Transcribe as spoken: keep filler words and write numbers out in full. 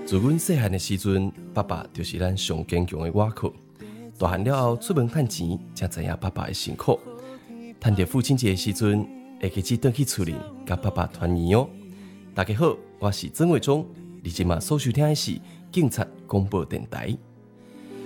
自阮细汉的时阵，爸爸就是咱上坚强的倚靠。大汉了后出门趁钱，才知影爸爸的辛苦。趁着父亲节的时阵，会开始回去厝里，甲爸爸团圆哦。大家好，我是曾伟忠，你今嘛所收听的是警察广播电台。